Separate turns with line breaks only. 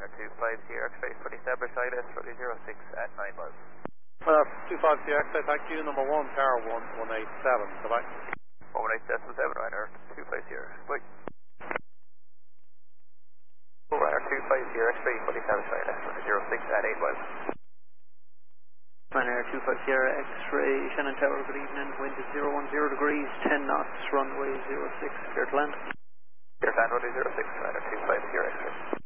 Ryanair 250 X-ray, fully established ILS, runway 06 at 9 miles.
250 X-ray, thank you. Number 1, Tower 1187. Goodbye.
187, Ryanair 250. Bye. Ryanair 250 X-ray, fully established ILS, runway 06 at 8 miles.
Ryanair 250 X-ray, Shannon Tower, good evening. Wind is 010 degrees, 10 knots, runway 06, clear to land.
Clear to land, runway 06, Ryanair 250 X-ray.